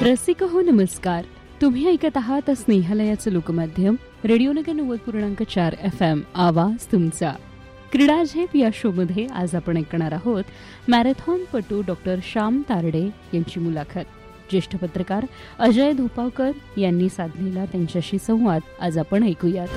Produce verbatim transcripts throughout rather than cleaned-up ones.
रसिक हो नमस्कार. तुम्ही ऐकत आहात स्नेहालयाचं लोकमाध्यम रेडिओनगर नव्वद पूर्णांक चार एफ एम आवाज तुमचा. क्रीडा झेप या शोमध्ये आज आपण ऐकणार आहोत मॅरेथॉनपटू डॉक्टर श्याम तारडे यांची मुलाखत. ज्येष्ठ पत्रकार अजय धोपावकर यांनी साधलेला त्यांच्याशी संवाद आज आपण ऐकूयात.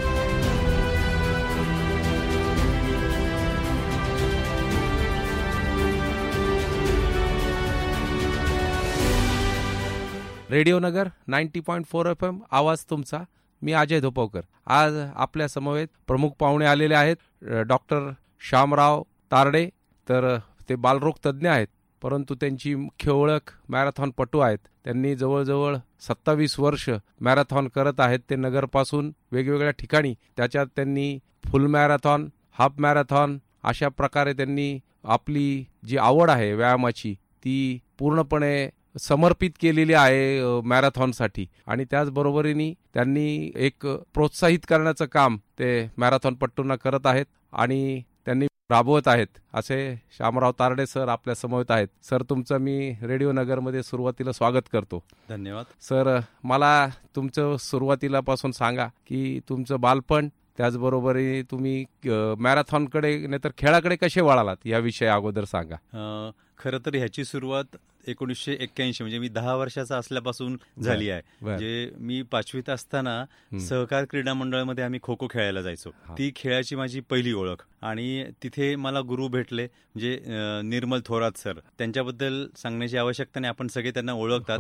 रेडिओ नगर ninety point four F M आवाज तुमचा. मी अजय धोपावकर. आज आपल्या समवेत प्रमुख पाहुणे आलेले आहेत. डॉक्टर श्यामराव तारडे. तर ते बालरोग तज्ज्ञ आहेत, परंतु त्यांची मुख्य ओळख मॅरेथॉनपटू आहेत. त्यांनी जवळजवळ सत्तावीस वर्ष मॅरेथॉन करत आहेत ते नगरपासून वेगवेगळ्या ठिकाणी. त्याच्यात त्यांनी फुल मॅरेथॉन, हाफ मॅरेथॉन अशा प्रकारे त्यांनी आपली जी आवड आहे व्यायामाची ती पूर्णपणे समर्पित केलेली आहे मॅरेथॉनसाठी. आणि त्याचबरोबरीने त्यांनी एक प्रोत्साहित करण्याचं काम ते मॅरेथॉनपटूंना करत आहेत आणि त्यांनी राबवत आहेत. असे श्यामराव तारडे सर आपल्या समवेत आहेत. सर, तुमचं मी रेडिओ नगरमध्ये सुरुवातीला स्वागत करतो. धन्यवाद. सर, मला तुमचं सुरुवातीलापासून सांगा की तुमचं बालपण, त्याचबरोबर तुम्ही मॅरेथॉनकडे नाहीतर खेळाकडे कसे वळालात याविषयी अगोदर सांगा. खरं तर ह्याची सुरुवात एकोणीसशे एक्क्याऐंशी म्हणजे मी दहा वर्षाचा असल्यापासून झाली आहे. म्हणजे मी पाचवीत असताना सहकार क्रीडा मंडळामध्ये आम्ही खो खो खेळायला जायचो. ती खेळाची माझी पहिली ओळख. आणि तिथे मला गुरु भेटले म्हणजे निर्मल थोरात सर. त्यांच्याबद्दल सांगण्याची आवश्यकता नाही, आपण सगळे त्यांना ओळखतात.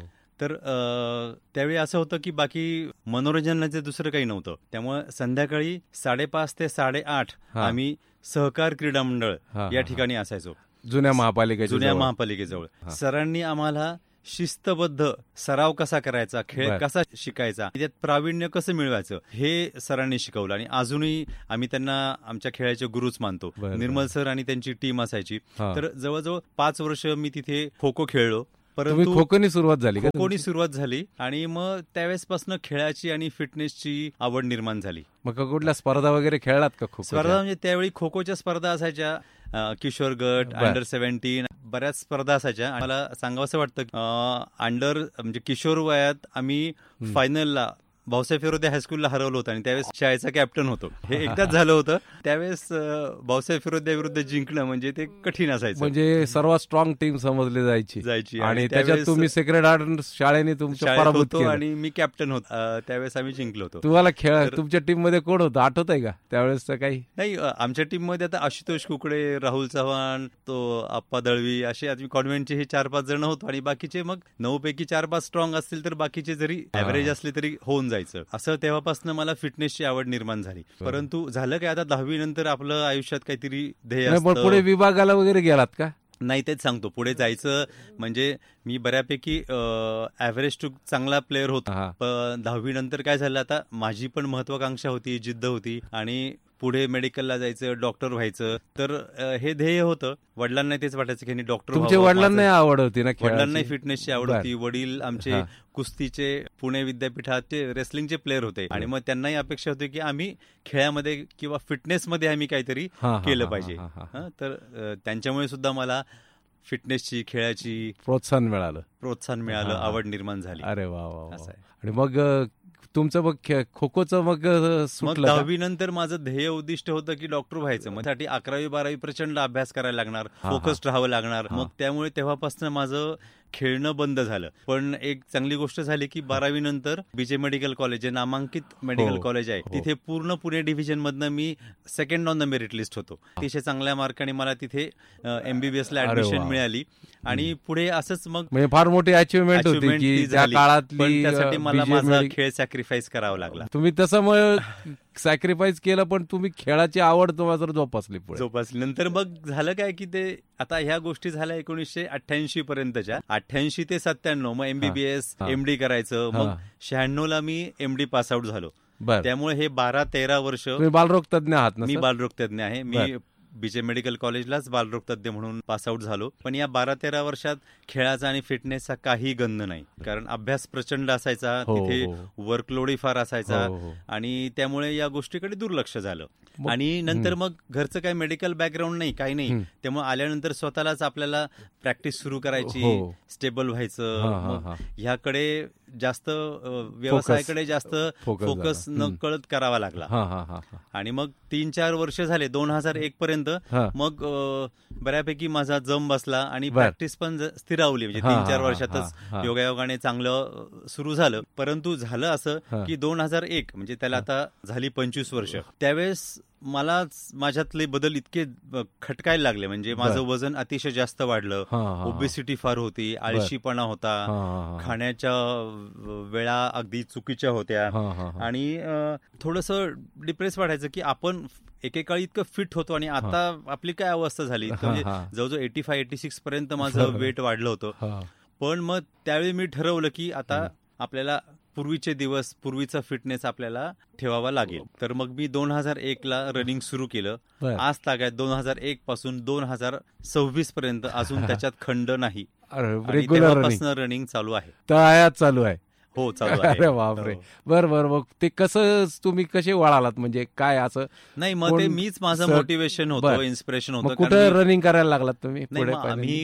तर त्यावेळी असं होतं की बाकी मनोरंजनाचं दुसरं काही नव्हतं. त्यामुळे संध्याकाळी साडेपाच ते साडेआठ आम्ही सहकार क्रीडा मंडळ या ठिकाणी असायचो, जुन्या महापालिके जुन्या महापालिकेजवळ. सरांनी आम्हाला शिस्तबद्ध सराव कसा करायचा, खेळ कसा शिकायचा, त्यात प्रावीण्य कसं मिळवायचं हे सरांनी शिकवलं. आणि अजूनही आम्ही त्यांना आमच्या खेळाचे गुरुच मानतो. निर्मल सर आणि त्यांची टीम असायची. तर जवळजवळ पाच वर्ष मी तिथे खो खो खेळलो. परंतु खोखोनी सुरुवात झाली खोखोनी सुरुवात झाली आणि मग त्यावेळेसपासून खेळाची आणि फिटनेसची आवड निर्माण झाली. मग कुठल्या स्पर्धा वगैरे खेळलात का? खो स्पर्धा म्हणजे त्यावेळी खो खोच्या स्पर्धा असायच्या, किशोर गट, अंडर सेव्हन्टीन, बऱ्याच स्पर्धा असायच्या. मला सांगावंसं वाटतं अंडर म्हणजे किशोर वयात आम्ही फायनलला भाऊसाहेब फिरोदे हायस्कूलला हरवलं होतं आणि त्यावेळेस शाळेचा कॅप्टन होतो. हे एकदाच झालं होतं. त्यावेळेस भाऊसाहेब फिरोदे विरुद्ध जिंकणं म्हणजे ते कठीण असायचं. म्हणजे सर्वात स्ट्रॉंग टीम समजली जायची जायची आणि त्याच्यात तुम्ही सेक्रेट हार्ट शाळेने तुमच्या पराभूत केलं आणि मी कॅप्टन होतो. त्यावेळेस आम्ही जिंकलो होतो. तुम्हाला खेळ तुमच्या टीम मध्ये कोण होतं आठवत आहे का त्यावेळेस? काही नाही, आमच्या टीम मध्ये आता आशुतोष कुकडे, राहुल चव्हाण, तो आप्पा दळवी असे आम्ही कॉन्व्हेंटचे हे चार पाच जण होतो. आणि बाकीचे मग नऊ पैकी चार पाच स्ट्रॉंग असतील तर बाकीचे जरी ऍव्हरेज असले तरी होऊन असं. तेव्हापासून मला फिटनेसची आवड निर्माण झाली. परंतु झालं काय, आता दहावी नंतर आपलं आयुष्यात काहीतरी ध्येय असतं. पुढे विभागाला वगैरे गेलात का? नाही, तेच सांगतो. पुढे जायचं म्हणजे मी बऱ्यापैकी ऍव्हरेज टू चांगला प्लेअर होतो. पण दहावी नंतर काय झालं, आता माझी पण महत्वाकांक्षा होती, जिद्द होती आणि पुढे मेडिकलला जायचं, डॉक्टर व्हायचं. तर हे ध्येय होतं. वडिलांना तेच वाटायचं की डॉक्टर. तुमच्या वडिलांना आवड होती ना? वडिलांना फिटनेसची आवड होती. वडील आमचे कुस्तीचे पुणे विद्यापीठाचे रेसलिंगचे प्लेअर होते आणि मग त्यांनाही अपेक्षा होती की आम्ही खेळामध्ये किंवा फिटनेसमध्ये आम्ही काहीतरी केलं पाहिजे. तर त्यांच्यामुळे सुद्धा मला फिटनेसची, खेळाची प्रोत्साहन मिळालं प्रोत्साहन मिळालं आवड निर्माण झाली. अरे वा वा. आणि मग तुमचं मग खो खोचं मग मग दहावी नंतर माझं ध्येय उद्दिष्ट होतं की डॉक्टर व्हायचं. मग त्यासाठी अकरावी बारावी प्रचंड अभ्यास करायला लागणार, फोकस्ड राहावं लागणार. मग त्यामुळे तेव्हापासून माझं खेळणं बंद झालं. पण एक चांगली गोष्ट झाली की बारावी नंतर बीजे मेडिकल कॉलेज, जे नामांकित मेडिकल कॉलेज आहे, तिथे पूर्ण पुणे डिव्हिजन मधनं मी second on the merit list होतो. अतिशय चांगल्या मार्काने मला तिथे एमबीबीएस ला ऍडमिशन मिळाली. आणि पुढे असंच मग फार मोठी अचिव्हमेंट होती की त्या काळातली. त्यासाठी मला माझा खेळ सॅक्रिफाईस करावा लागला. तुम्ही तसं सॅक्रिफाईस केलं, पण तुम्ही खेळाची आवड तुम्हाला जोपासली जोपासली नंतर मग झालं काय की ते आता ह्या गोष्टी झाल्या एकोणीसशे अठ्ठ्याऐंशी पर्यंतच्या. अठ्ठ्याऐंशी ते सत्त्याण्णव मग एमबीबीएस एमडी करायचं. मग शहाण्णव ला मी एमडी पास आउट झालो. त्यामुळे हे बारा तेरा वर्ष. बालरोग तज्ञ आहात ना? मी बालरोग तज्ञ आहे. मी बीजे मेडिकल कॉलेजलाच बालरोग तज्ञ म्हणून पासआउट झालो. पण या बारा तेरा वर्षात खेळाचा आणि फिटनेसचा काही गंध नाही, कारण अभ्यास प्रचंड असायचा, तिथे वर्कलोडही फार असायचा आणि त्यामुळे या गोष्टीकडे दुर्लक्ष झालं. आणि नंतर मग घरचं काही मेडिकल बॅकग्राऊंड नाही, काही नाही, त्यामुळे आल्यानंतर स्वतःलाच आपल्याला प्रॅक्टिस सुरू करायची, स्टेबल व्हायचं, ह्याकडे जास्त व्यवसायाकडे जास्त फोकस न कळत करावा लागला. आणि मग तीन चार वर्ष झाले, दोन हजार एक पर्यंत मग बऱ्यापैकी माझा जम बसला आणि प्रॅक्टिस पण स्थिरावली. म्हणजे तीन चार वर्षातच योगायोगाने चांगलं सुरू झालं. परंतु झालं असं की दोन हजार एक म्हणजे त्याला आता झाली पंचवीस वर्ष, त्यावेळेस मला माझ्यातले बदल इतके खटकायला लागले. म्हणजे माझं वजन अतिशय जास्त वाढलं, ओबेसिटी फार होती, आळशीपणा होता, खाण्याच्या वेळा अगदी चुकीच्या होत्या आणि थोडंसं डिप्रेस वाटायचं की आपण एकेकाळी इतकं फिट होतो आणि आता आपली काय अवस्था झाली. म्हणजे जवळजवळ एटी फाय एटी सिक्स पर्यंत माझं वेट वाढलं होतं. पण मग त्यावेळी मी ठरवलं की आता आपल्याला पूर्वीचे दिवस, पूर्वीचा फिटनेस आपल्याला ठेवावा लागेल. तर मग मी दोन हजार एक ला रनिंग सुरू केलं. आज तागायत दोन हजार एक पासून दोन हजार सव्वीस पर्यंत अजून त्याच्यात खंड नाही. तेव्हापासून रनिंग चालू आहे. तळायात चालू आहे. हो चालू आहे. अरे बापरे. बरं बरं. मग ते कसं तुम्ही कसे वळालात, म्हणजे काय असं? नाही मग ते मीच माझं मोटिवेशन होतं, इन्स्पिरेशन होतं. कुठे रनिंग करायला लागलात तुम्ही? आम्ही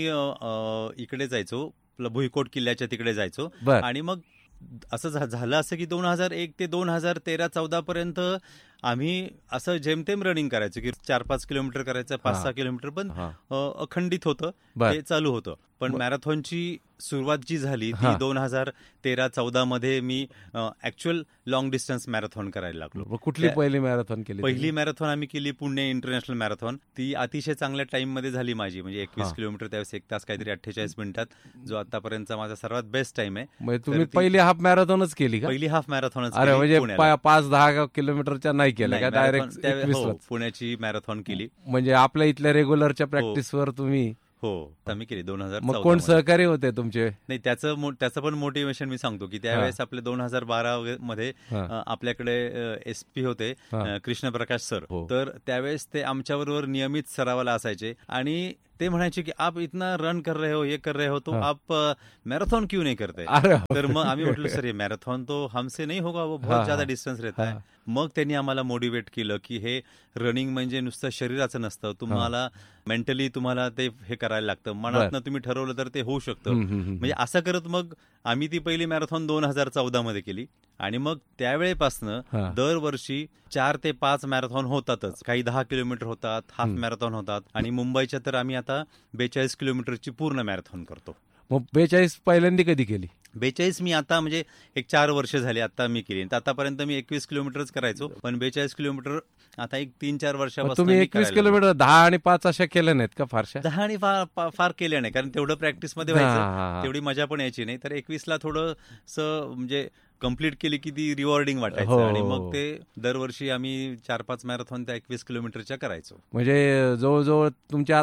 इकडे जायचो, भुईकोट किल्ल्याच्या तिकडे जायचो आणि मग असं झालं असं की दोन हजार एक ते दोन हजार तेरा चौदा पर्यंत आम्ही असं जेमतेम रनिंग करायचो की चार पाच किलोमीटर करायचं, पाच सहा किलोमीटर, पण अखंडित होतं, ते चालू होतं. पण मॅरेथॉनची सुरुवात जी झाली ती दोन हजार तेरा चौदा मध्ये मी ऍक्च्युअल लॉंग डिस्टन्स मॅरेथॉन करायला लागलो. कुठली पहिली मॅरेथॉन केली? पहिली मॅरेथॉन आम्ही केली पुणे इंटरनॅशनल मॅरेथॉन. ती अतिशय चांगल्या टाइम मध्ये झाली माझी, म्हणजे एकवीस किलोमीटर त्यावेळेस एक तास काहीतरी अठ्ठेचाळीस मिनिटात, जो आतापर्यंतचा माझा सर्वात बेस्ट टाइम आहे. तुम्ही पहिली हाफ मॅरेथॉनच केली का? पहिली हाफ मॅरेथॉनच. अरे म्हणजे पाच दहा किलोमीटरच्या नाही केलं का? डायरेक्ट पुण्याची मॅरेथॉन केली. म्हणजे आपल्या इथल्या रेग्युलरच्या प्रॅक्टिसवर तुम्ही? हो आम्ही केली दोन हजार. मग कोण सहकारी होते तुमचे? नाही, त्याचं त्याचं पण मोटिवेशन मी सांगतो की त्यावेळेस आपले दोन हजार बारा मध्ये आपल्याकडे एसपी होते कृष्ण प्रकाश सर. तर त्यावेळेस ते आमच्याबरोबर नियमित सरावाला असायचे आणि ते म्हणायचे की आप इतना रन कर रहे हो, ये कर रहे हो, तो आप मैराथन क्यों नहीं करते? तर मग आम्ही म्हटलं सर, ये मैराथन तो हमसे नहीं होगा, वो बहुत ज्यादा डिस्टन्स रहता है. मग त्यांनी आम्हाला मोटिवेट केलं की हे रनिंग म्हणजे नुसतं शरीराचं नसतं, तुम्हाला मेंटली तुम्हाला ते हे करायला लागतं, मनातनं तुम्ही ठरवलं तर ते होऊ शकतं. म्हणजे असं करत मग आम्ही ती पहिली मॅरेथॉन दोन हजार चौदा मध्ये केली आणि मग त्यावेळेपासनं दरवर्षी चार ते पाच मॅरेथॉन होतातच. काही दहा किलोमीटर होतात, हाफ मॅरेथॉन होतात आणि मुंबईच्या तर आम्ही आता बेचाळीस किलोमीटरची पूर्ण मॅरेथॉन करतो. मग बेचाळीस पहिल्यांदा कधी केली? बेचाळीस मी आता म्हणजे एक चार वर्ष झाली आता मी केली. आतापर्यंत मी एकवीस किलोमीटरच करायचो, पण बेचाळीस किलोमीटर आता एक तीन चार वर्षापासून. तुम्ही एकवीस किलोमीटर दहा आणि पाच अशा केल्या नाहीत का? फारशा दहा आणि फार केल्या नाही, कारण तेवढं प्रॅक्टिस मध्ये व्हायचं, तेवढी मजा पण यायची नाही. तर एकवीसला थोडंसं म्हणजे कंप्लीट केली की ती रिवॉर्डिंग वाटायचं आणि मग ते दरवर्षी आम्ही चार पाच मॅरेथॉन त्या एकवीस किलोमीटरच्या करायचो. म्हणजे जवळजवळ तुमच्या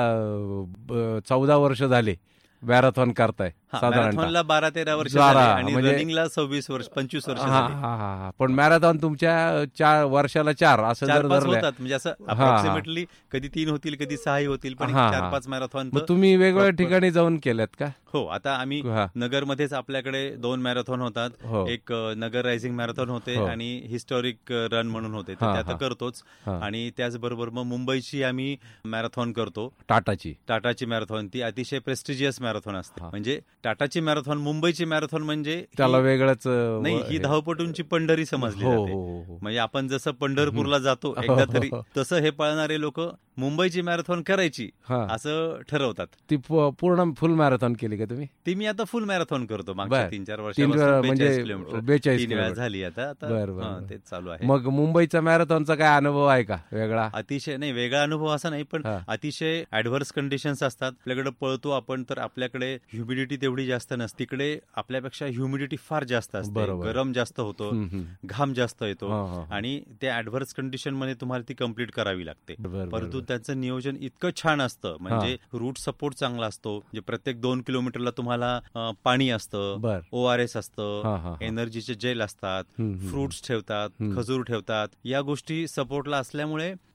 आता चौदा वर्ष झाले मॅरेथॉन करताय. मॅरेथॉनला बारा तेरा वर्ष आणि रनिंगला सव्वीस वर्ष पंचवीस वर्ष. पण मॅरेथॉन तुमच्या चार वर्षाला चार असं होतात, म्हणजे असं अप्रॉक्सिमेटली कधी तीन होतील कधी सहाही होतील, पण चार पाच मॅरेथॉन. तुम्ही वेगवेगळ्या ठिकाणी जाऊन केल्यात का? हो, आता आम्ही नगरमध्येच आपल्याकडे दोन मॅरेथॉन होतात. एक नगर रायझिंग मॅरेथॉन होते आणि हिस्टॉरिक रन म्हणून होते, ते आता करतोच. आणि त्याचबरोबर मग मुंबईची आम्ही मॅरेथॉन करतो, टाटाची टाटाची मॅरेथॉन. ती अतिशय प्रेस्टिजियस मॅरेथॉन असते. म्हणजे टाटाची मॅरेथॉन, मुंबईची मॅरेथॉन म्हणजे त्याला वेगळंच नाही, ही धावपटूंची पंढरी समजली जाते. म्हणजे आपण जसं पंढरपूरला जातो एकदा तरी, तसं हे पळणारे लोक मुंबईची मॅरेथॉन करायची असं ठरवतात. ती पूर्ण फुल मॅरेथॉन केली का तुम्ही? ती मी आता फुल मॅरेथॉन करतो मागच्या तीन चार वर्षांपासून. बेचाळीस किलोमीटर बेचाळीस वेळा झाली आता. आता तेच चालू आहे. मग मुंबईचा मॅरेथॉनचा काय अनुभव आहे का वेगळा? अतिशय नाही, वेगळा अनुभव असा नाही, पण अतिशय ऍडव्हर्स कंडिशन्स असतात. आपल्याकडे पळतो आपण तर आपल्याकडे ह्युमिडिटी तेवढी जास्त नसते, तिकडे आपल्यापेक्षा ह्युमिडिटी फार जास्त असते, गरम जास्त होतो, घाम जास्त येतो आणि त्या ऍडव्हर्स कंडिशन मध्ये तुम्हाला ती कम्प्लीट करावी लागते. परंतु त्यांचं नियोजन इतकं छान असतं, म्हणजे रूट सपोर्ट चांगला असतो. म्हणजे प्रत्येक दोन किलोमीटरला तुम्हाला पाणी असतं, ओ आर एस असतं, एनर्जीचे जेल असतात, फ्रुट्स ठेवतात, खजूर ठेवतात. या गोष्टी सपोर्टला असल्यामुळे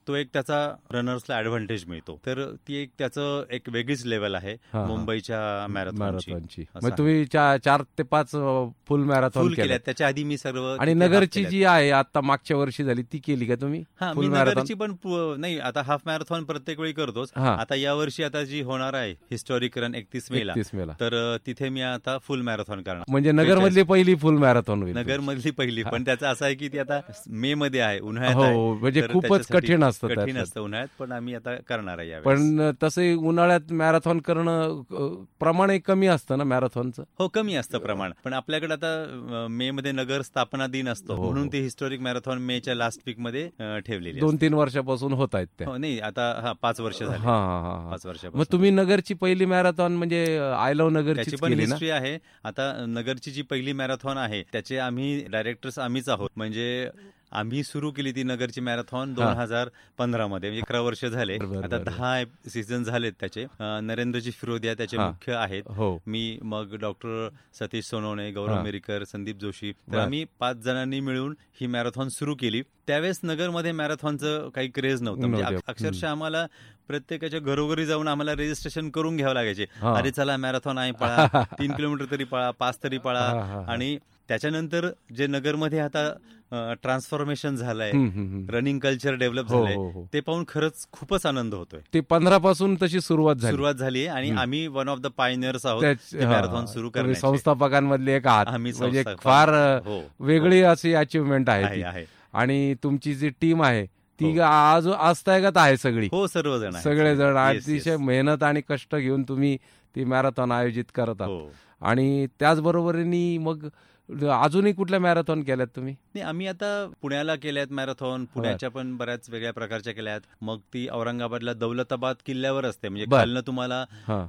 तो एक त्याचा रनर्सला ऍडव्हान्टेज मिळतो. तर ती एक त्याचं एक वेगळीच लेवल आहे मुंबईच्या मॅरेथॉनची. मग तुम्ही चार ते पाच फुल मॅरेथॉन केल्या. त्याच्या आधी मी सर्व, आणि नगरची जी आहे आता मागच्या वर्षी झाली ती केली का तुम्ही? हा, मी नगरची पण नाही, आता हाफ मॅरेथॉन प्रत्येक वेळी करतोच. आता या वर्षी आता जी होणार आहे हिस्टॉरिक रन एकतीस मेला, तर तिथे मी आता फुल मॅरेथॉन करणार. म्हणजे नगर मधली पहिली फुल मॅरेथॉन होईल. नगर मधली पहिली. पण त्याचं असं आहे की ती आता मे मध्ये आहे, उन्हाळ्यात. हो, म्हणजे खूपच कठीण असतं कठीण असतं उन्हाळ्यात, पण आम्ही आता करणार आहे. पण तसे उन्हाळ्यात मॅरेथॉन करणं प्रमाण कमी असतं ना मॅरेथॉनचं? हो, कमी असतं प्रमाण. पण आपल्याकडे आता मे मध्ये नगर स्थापना दिन असतो, म्हणून ती हिस्टॉरिक मॅरेथॉन मेच्या लास्ट वीक मध्ये ठेवलेली. दोन तीन वर्षापासून होत आहेत त्या? नाही, आता हा पाच वर्ष झाली. पाच वर्षापासून. मग तुम्ही नगरची पहिली मॅरेथॉन म्हणजे आय लव्ह नगरची पण हिस्ट्री आहे. आता नगरची जी पहिली मॅरेथॉन आहे त्याचे आम्ही डायरेक्टर्स आम्हीच आहोत. म्हणजे आम्ही सुरू केली ती नगरची मॅरेथॉन दोन हजार पंधरा मध्ये, म्हणजे अकरा वर्ष झाले. आता दहा सीझन झालेत त्याचे. नरेंद्रजी फिरोदिया त्याचे मुख्य आहेत. मी, मग डॉक्टर सतीश सोनवणे, गौरव मेरीकर, संदीप जोशी, तर आम्ही पाच जणांनी मिळून ही मॅरेथॉन सुरू केली. त्यावेळेस नगरमध्ये मॅरेथॉनचं काही क्रेज नव्हतं. म्हणजे अक्षरशः आम्हाला प्रत्येकाच्या घरोघरी जाऊन आम्हाला रजिस्ट्रेशन करून घ्यावं लागायचे. अरे चला मॅरेथॉन आहे, पळा, तीन किलोमीटर तरी पळा, पाच तरी पळा. आणि त्याच्यानंतर जे नगरमध्ये आता ट्रान्सफॉर्मेशन झालंय, रनिंग कल्चर डेव्हलप झालंय, ते पाहून खरंच खूपच आनंद होतोय. ते पंधरा पासून तशी सुरुवात झाली सुरुवात झाली आणि आम्ही वन ऑफ द पायनियर्स आहोत मॅरेथॉन सुरू करण्याचे. संस्थापकांमधले एक आहात. म्हणजे फार वेगळी अशी अचिव्हमेंट आहे. आणि तुमची जी टीम आहे ती आज आजतागत आहे सगळी. हो, सर्वजण सगळेजण अतिशय मेहनत आणि कष्ट घेऊन तुम्ही ती मॅरेथॉन आयोजित करत आहात. आणि त्याचबरोबरीने मग अजूनही कुठल्या मॅरेथॉन केल्यात तुम्ही? नाही, आम्ही आता पुण्याला केल्यात मॅरेथॉन, पुण्याच्या पण बऱ्याच वेगळ्या प्रकारच्या केल्यात. मग ती औरंगाबादला दौलताबाद किल्ल्यावर असते, म्हणजे खालनं तुम्हाला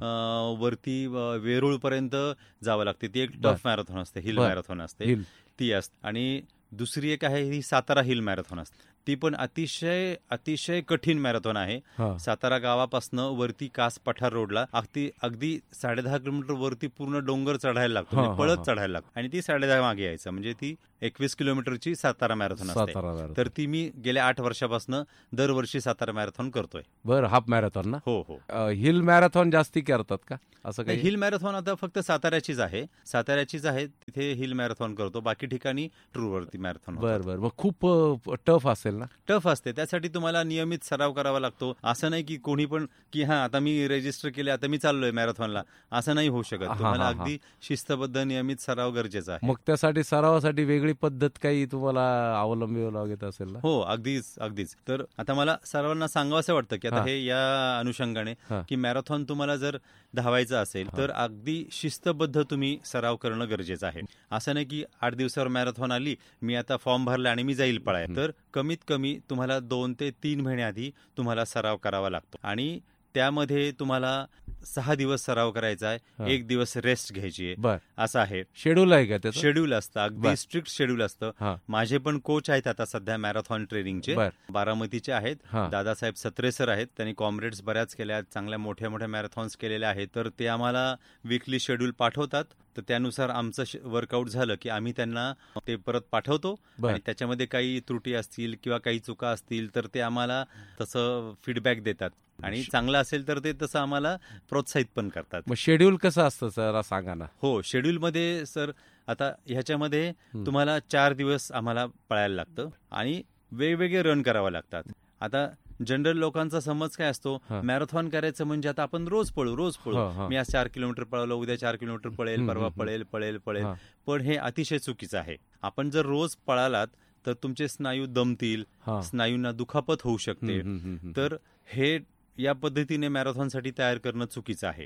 वरती वेरूळ पर्यंत जावं लागते. ती एक टफ मॅरेथॉन असते, हिल मॅरेथॉन असते ती असते. आणि दुसरी एक आहे ही सातारा हिल मॅरेथॉन असते. ती पण अतिशय अतिशय कठीण मॅरेथॉन आहे. सातारा गावापासून वरती कास पठार रोडला अगदी अगदी साडे दहा किलोमीटर वरती पूर्ण डोंगर चढायला लागतो, म्हणजे पळत चढायला लागतो. आणि ती साडे दहा मागे यायचं, म्हणजे ती एकवीस किलोमीटरची सातारा मॅरेथॉन असते. तर ती मी गेल्या आठ वर्षापासून दरवर्षी सातारा मॅरेथॉन करतोय. बरं, हाफ मॅरेथॉन ना? हो हो. हिल मॅरेथॉन जास्ती करतात का असं काही? हिल मॅरेथॉन आता फक्त साताऱ्याचीच आहे, साताऱ्याचीच आहे, तिथे हिल मॅरेथॉन करतो. बाकी ठिकाणी ट्रूवरती मॅरेथॉन. बरं बरं. मग खूप टफ असेल ना? टफ असते, त्यासाठी तुम्हाला नियमित सराव करावा लागतो. असं नाही की कोणी पण की हा आता मी रजिस्टर केले, आता मी चाललोय मॅरेथॉनला, असं नाही होऊ शकत. तुम्हाला अगदी शिस्तबद्ध नियमित सराव गरजेचा आहे. मग त्यासाठी सरावासाठी वेगळी पद्धत काही तुम्हाला अवलंबावी लागत असेल ना? हो, अगदीच अगदीच. तर आता मला सर्वांना सांगावं वाटतं की आता हे या अनुषंगाने की मॅरेथॉन तुम्हाला जर धावायचं असेल तर अगदी शिस्तबद्ध तुम्ही सराव करणं गरजेचं आहे. असं नाही की आठ दिवसावर मॅरेथॉन आली, मी आता फॉर्म भरला आणि मी जाईल पळाय. तर कमीत कमी तुम्हाला दोन ते तीन महिने आधी तुम्हाला सराव करावा लागतो. आणि त्यामध्ये तुम्हाला सहा दिवस सराव करायचा आहे, एक दिवस रेस्ट घ्यायची आहे, असं आहे. शेड्यूल आहे का? शेड्यूल असतं, अगदी स्ट्रिक्ट शेड्यूल असतं. माझे पण कोच आहेत आता सध्या मॅरेथॉन ट्रेनिंगचे, बारामतीचे आहेत, दादासाहेब सत्रे सर आहेत. त्यांनी कॉम्रेड्स बऱ्याच केल्या, चांगल्या मोठ्या मोठ्या मॅरेथॉन्स केलेल्या आहेत. तर ते आम्हाला वीकली शेड्यूल पाठवतात. तर त्यानुसार आमचं वर्कआउट झालं की आम्ही त्यांना ते परत पाठवतो. आणि त्याच्यामध्ये काही त्रुटी असतील किंवा काही चुका असतील तर ते आम्हाला तसं फीडबॅक देतात. आणि चांगलं असेल तर ते तसं आम्हाला प्रोत्साहित पण करतात. मग शेड्यूल कसं असतं सर सांगा ना? हो, शेड्यूलमध्ये सर आता ह्याच्यामध्ये तुम्हाला चार दिवस आम्हाला पळायला लागतं आणि वेगवेगळे रन करावं लागतात. आता जनरल लोकांचा समज काय असतो, मॅरेथॉन करायचं म्हणजे आता आपण रोज पळू रोज पळू मी आज चार किलोमीटर पळवलं, उद्या चार किलोमीटर पळेल, परवा पळेल पळेल पळेल पण हे अतिशय चुकीचं आहे. आपण जर रोज पळालात तर तुमचे स्नायू दमतील, स्नायूंना दुखापत होऊ शकते. तर हे या पद्धतीने मॅरेथॉनसाठी तयार करणं चुकीचं आहे.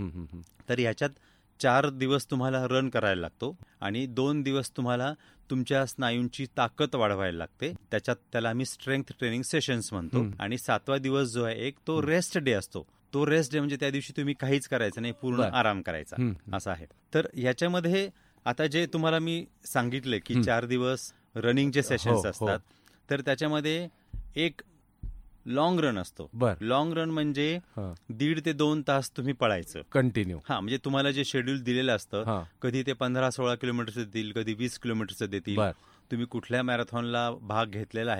तर याच्यात चार दिवस तुम्हाला रन करायला लागतो आणि दोन दिवस तुम्हाला तुमच्या स्नायूंची ताकद वाढवायला लागते. त्याच्यात त्याला आम्ही स्ट्रेंथ ट्रेनिंग सेशन्स म्हणतो. आणि सातवा दिवस जो आहे एक तो रेस्ट डे असतो. तो रेस्ट डे म्हणजे त्या दिवशी तुम्ही काहीच करायचं नाही, पूर्ण आराम करायचा असं आहे. तर याच्यामध्ये आता जे तुम्हाला मी सांगितले की चार दिवस रनिंगचे सेशन्स असतात, तर त्याच्यामध्ये एक लॉंग रन असतो. लॉंग रन म्हणजे दीड ते दोन तास तुम्ही पळायचं कंटिन्यू. हा, म्हणजे तुम्हाला जे शेड्यूल दिलेलं असतं, कधी ते पंधरा सोळा किलोमीटरचं देतील, कधी वीस किलोमीटरचं देतील. तुम्ही कुठल्या मॅरेथॉनला भाग घेतलेला आहे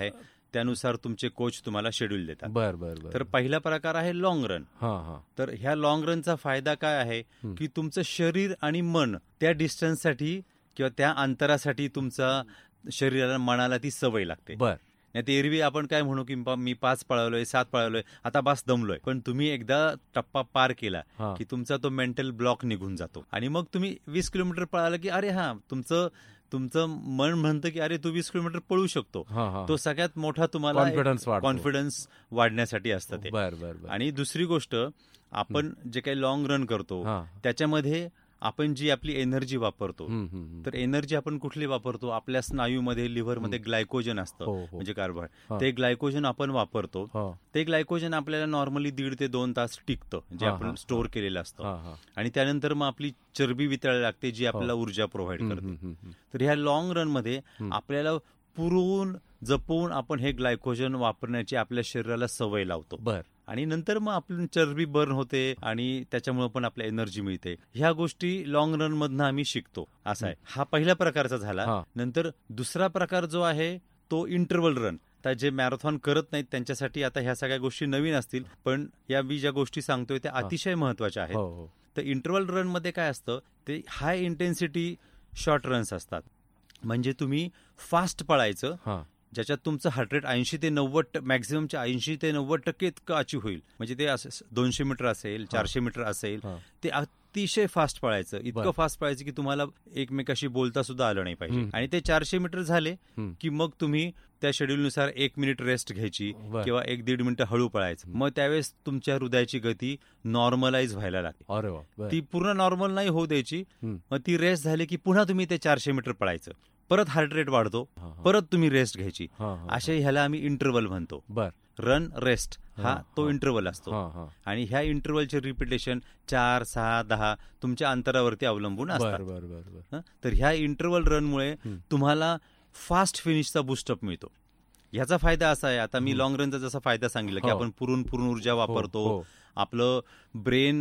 त्यानुसार तुमचे कोच तुम्हाला शेड्यूल देतात. बर बर बर. तर पहिला प्रकार आहे लॉंग रन. हा हा. तर ह्या लॉंग रनचा फायदा काय आहे की तुमचं शरीर आणि मन त्या डिस्टन्ससाठी किंवा त्या अंतरासाठी तुमचा शरीराला मनाला ती सवय लागते. बर. नाही ते एरवी आपण काय म्हणू की मी पाच पळालोय, सात पळालोय, आता बस दमलोय. पण तुम्ही एकदा टप्पा पार केला की तुमचा तो मेंटल ब्लॉक निघून जातो आणि मग तुम्ही वीस किलोमीटर पळाला की अरे हा तुमचं तुमचं मन म्हणतं की अरे तू वीस किलोमीटर पळू शकतो. तो सगळ्यात मोठा तुम्हाला कॉन्फिडन्स कॉन्फिडन्स वाढण्यासाठी असतं ते. बर बर. आणि दुसरी गोष्ट, आपण जे काही लॉंग रन करतो त्याच्यामध्ये आपण जी आपली एनर्जी वापरतो, तर एनर्जी आपण कुठली वापरतो, आपल्या स्नायूमध्ये लिव्हरमध्ये ग्लायकोजन असतं, म्हणजे कार्बोहायड्रेट. ते ग्लायकोजन आपण वापरतो. ते ग्लायकोजन आपल्याला नॉर्मली दीड ते दोन तास टिकतं, जे आपण स्टोअर केलेलं असतं. आणि त्यानंतर मग आपली चरबी वितळायला लागते, जी आपल्याला ऊर्जा प्रोव्हाइड करते. तर ह्या लॉंग रन मध्ये आपल्याला पुरवून जपून आपण हे ग्लायकोजन वापरण्याची आपल्या शरीराला सवय लावतो. बर. आणि नंतर मग आपली चरबी बर्न होते आणि त्याच्यामुळे पण आपल्याला एनर्जी मिळते. ह्या गोष्टी लॉंग रन मधनं आम्ही शिकतो. असा आहे. हा पहिल्या प्रकारचा झाला. नंतर दुसरा प्रकार जो आहे तो इंटरव्हल रन. आता जे मॅरेथॉन करत नाहीत त्यांच्यासाठी आता ह्या सगळ्या गोष्टी नवीन असतील, पण या मी ज्या गोष्टी सांगतोय त्या अतिशय महत्वाच्या आहेत. तर इंटरव्हल रन मध्ये काय असतं, ते हाय इंटेन्सिटी शॉर्ट रन्स असतात. म्हणजे तुम्ही फास्ट पळायचं, ज्याच्यात तुमचं हार्ट रेट ऐंशी ते नव्वद मॅक्झिममच्या ऐंशी ते नव्वद टक्के इतकं अचीव होईल. म्हणजे ते दोनशे मीटर असेल, चारशे मीटर असेल, ते अतिशय फास्ट पळायचं. इतकं फास्ट पळायचं की तुम्हाला एकमेकाशी बोलता सुद्धा आलं नाही पाहिजे. आणि ते चारशे मीटर झाले की मग तुम्ही त्या शेड्यूलनुसार एक मिनिट रेस्ट घ्यायची किंवा एक दीड मिनिटं हळू पळायचं. मग त्यावेळेस तुमच्या हृदयाची गती नॉर्मलाइज व्हायला लागते. ती पूर्ण नॉर्मल नाही होऊ द्यायची. मग ती रेस्ट झाली की पुन्हा तुम्ही ते चारशे मीटर पळायचं. परत हार्ट रेट वाढतो, परत तुम्ही रेस्ट घ्यायची. असे ह्याला आम्ही इंटरव्हल म्हणतो. रन रेस्ट हा तो इंटरव्हल असतो. आणि ह्या इंटरव्हलचे रिपिटेशन चार सहा दहा तुमच्या अंतरावरती अवलंबून असतात. तर ह्या इंटरव्हल रनमुळे तुम्हाला फास्ट फिनिशचा बुस्टअप मिळतो. ह्याचा फायदा असा आहे, आता मी लॉंग रनचा जसा फायदा सांगितला की आपण पुरून पुरून ऊर्जा वापरतो, आपलं ब्रेन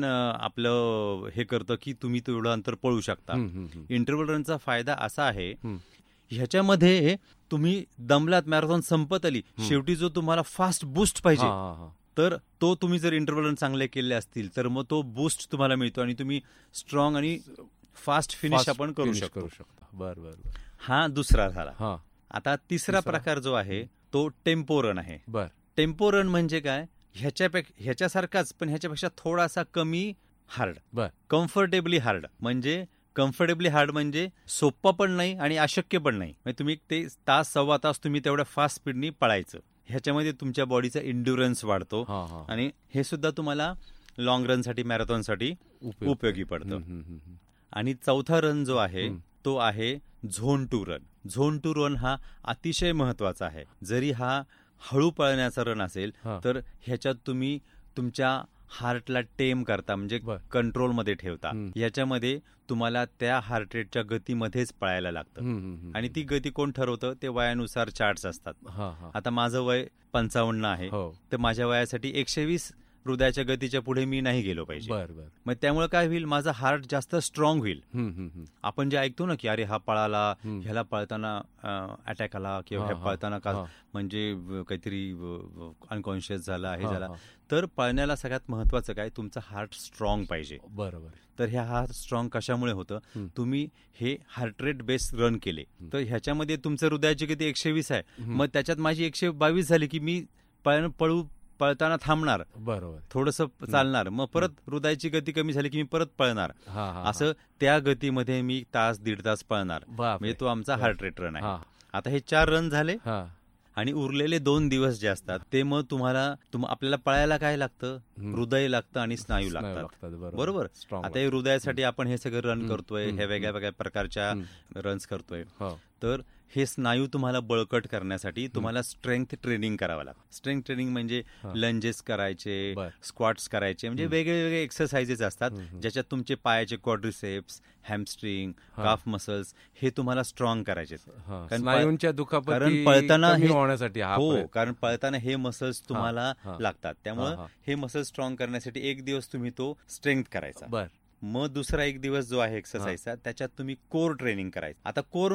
आपलं हे करतं की तुम्ही तेवढं अंतर पळू शकता. इंटरव्हल रनचा फायदा असा आहे, ह्याच्यामध्ये तुम्ही दमलात, मॅरेथॉन संपत आली, शेवटी जो तुम्हाला फास्ट बूस्ट पाहिजे, तर तो तुम्ही जर इंटरव्हल रन चांगले केले असतील तर मग तो बूस्ट तुम्हाला मिळतो आणि तुम्ही स्ट्रॉंग आणि फास्ट फिनिश आपण करू शकतो. बर बर. हा दुसरा झाला. आता तिसरा प्रकार जो आहे तो टेम्पो रन आहे. बर. टेम्पो रन म्हणजे काय, ह्याच्यापेक्षा ह्याच्यासारखाच पण ह्याच्यापेक्षा थोडासा कमी हार्ड. बर. Comfortably hard. म्हणजे कम्फर्टेबली हार्ड म्हणजे सोपं पण नाही आणि अशक्य पण नाही. म्हणजे तुम्ही ते तास सव्वा तास तुम्ही तेवढ्या फास्ट स्पीडनी पळायचं. ह्याच्यामध्ये तुमच्या बॉडीचा इंड्युरन्स वाढतो आणि हे सुद्धा तुम्हाला लॉंग रनसाठी, मॅरेथॉनसाठी उपयोगी पडतं. आणि चौथा रन जो आहे तो आहे zone to run. Zone to run हा अतिशय महत्वाचा आहे. जरी हा हळू पळण्याचा रन असेल तर ह्याच्यात तुम्ही तुमच्या हार्टला टेम करता, म्हणजे कंट्रोलमध्ये ठेवता. याच्यामध्ये तुम्हाला त्या हार्ट रेटच्या गतीमध्येच पळायला लागतं. आणि ती गती कोण ठरवतं, ते वयानुसार चार्ट्स असतात. आता माझं वय पंचावन्न आहे, तर माझ्या वयासाठी एकशे वीस हृदयाच्या गतीच्या पुढे मी नाही गेलो पाहिजे. मग त्यामुळे काय होईल, माझा हार्ट जास्त स्ट्रॉंग होईल. आपण जे ऐकतो ना की अरे हा पळाला, ह्याला पळताना अटॅक आला किंवा ह्या पळताना का म्हणजे काहीतरी अनकॉन्शियस झाला, हे झाला. तर पळण्याला सगळ्यात महत्वाचं काय, तुमचं हार्ट स्ट्रॉंग पाहिजे. बरोबर. तर हे हार्ट स्ट्रॉंग कशामुळे होतं, तुम्ही हे हार्ट रेट बेस रन केले तर ह्याच्यामध्ये तुमचं हृदयाची गती एकशे वीस आहे, मग त्याच्यात माझी एकशे बावीस झाली की मी पळू पळताना थांबणार, बरोबर, थोडस चालणार, मग परत हृदयाची गती कमी झाली की मी परत पळणार. असं त्या गतीमध्ये मी तास दीड तास पळणार. म्हणजे तो आमचा हार्ट रेट रन आहे. आता हे चार रन झाले आणि उरलेले दोन दिवस जे असतात ते मग तुम्हाला आपल्याला पळायला काय लागतं, हृदय लागतं आणि स्नायू लागतात. बरोबर. आता हे हृदयासाठी आपण हे सगळं रन करतोय, हे वेगळ्या वेगळ्या प्रकारच्या रन्स करतोय. तर हे स्नायू तुम्हाला बळकट करण्यासाठी तुम्हाला स्ट्रेंथ ट्रेनिंग करावं लागतं. स्ट्रेंथ ट्रेनिंग म्हणजे लंजेस करायचे, स्क्वॉट्स करायचे, म्हणजे वेगळे वेगळे एक्सरसाइजेस असतात ज्याच्यात तुमचे पायाचे क्वाड्रिसेप्स, हॅमस्ट्रिंग, काफ मसल्स हे तुम्हाला स्ट्रॉंग करायचे. कारण पळताना हो कारण पळताना हे मसल्स तुम्हाला लागतात. त्यामुळे हे मसल्स स्ट्रॉंग करण्यासाठी एक दिवस तुम्ही तो स्ट्रेंथ करायचा. मग दुसरा एक दिवस जो आहे एक्सरसाइजचा त्याच्यात तुम्ही कोर ट्रेनिंग करायचं. आता कोर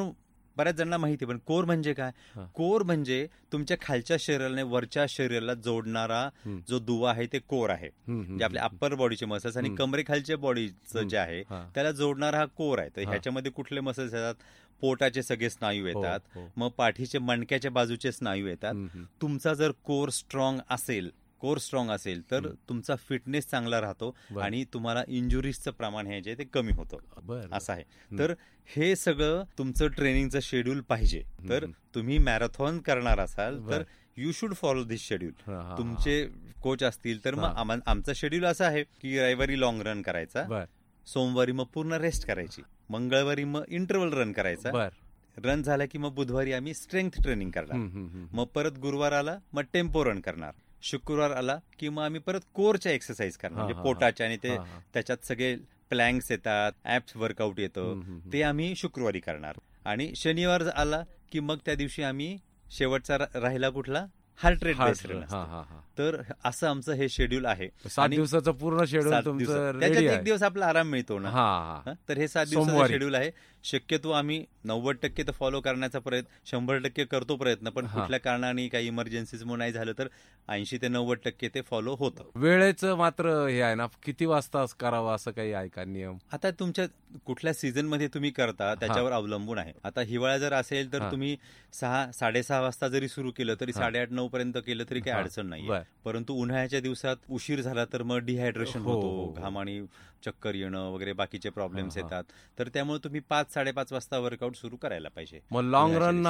बऱ्याच जणांना माहिती आहे, पण कोर म्हणजे काय? कोर म्हणजे तुमच्या खालच्या शरीराने वरच्या शरीराला जोडणारा जो दुवा आहे ते कोर आहे. म्हणजे आपल्या अप्पर बॉडीचे मसल्स आणि कमरेखालच्या बॉडीचं जे आहे त्याला जोडणारा हा कोर आहे. तर ह्याच्यामध्ये कुठले मसल्स येतात? पोटाचे सगळे स्नायू येतात, मग पाठीचे मणक्याच्या बाजूचे स्नायू येतात. तुमचा जर कोर स्ट्रॉंग असेल कोर स्ट्रॉंग असेल तर तुमचा फिटनेस चांगला राहतो आणि तुम्हाला इंजुरीजचं प्रमाण हे जे ते कमी होतं, असं आहे. तर हे सगळं तुमचं ट्रेनिंगचं शेड्यूल पाहिजे. तर तुम्ही मॅरेथॉन करणार असाल तर you should follow this schedule. तुमचे कोच असतील तर मग आमचा शेड्यूल असा आहे की रविवारी लॉंग रन करायचा, सोमवारी मग पूर्ण रेस्ट करायची, मंगळवारी मग इंटरव्हल रन करायचा, रन झाला की मग बुधवारी आम्ही स्ट्रेंथ ट्रेनिंग करणार, मग परत गुरुवार आला मग टेम्पो रन करणार, शुक्रवार आला की मग आम्ही परत कोरच्या एक्सरसाइज करणार, म्हणजे पोटाच्या, आणि ते त्याच्यात सगळे प्लँक्स येतात, ऍप्स वर्कआउट येतं, ते आम्ही शुक्रवारी करणार. आणि शनिवार आला की मग त्या दिवशी आम्ही शेवटचा राहिला कुठला हार्ट रेट बेस्ड रन. तर असं आमचं हे शेड्यूल आहे. सात दिवसाचं पूर्ण शेड्यूल तुमचं, त्याच्यात एक दिवस आपला आराम मिळतो ना. तर हे सात दिवसाचं शेड्यूल आहे. शक्यतो आम्ही नव्वद टक्के तर फॉलो करण्याचा प्रयत्न, शंभर टक्के करतो प्रयत्न, पण कुठल्या कारणाने काही इमर्जन्सीज म्हणून नाही झालं तर ऐंशी ते नव्वद टक्के ते फॉलो होतं. वेळेचं मात्र हे आहे ना, किती वाजता करावं असं काही आहे का नियम? आता तुमच्या कुठल्या सीझन मध्ये तुम्ही करता त्याच्यावर अवलंबून आहे. आता हिवाळा जर असेल तर तुम्ही सहा साडेसहा वाजता जरी सुरू केलं तरी साडेआठ नऊ पर्यंत केलं तरी काही अडचण नाही. परंतु उन्हाळ्याच्या दिवसात उशीर झाला तर मग डिहायड्रेशन होतो, घाम आणि चक्कर येणं वगैरे बाकीचे प्रॉब्लेम्स येतात. तर त्यामुळे तुम्ही पाच साडेपाच वाजता वर्कआउट सुरू करायला पाहिजे. मग लॉंग रन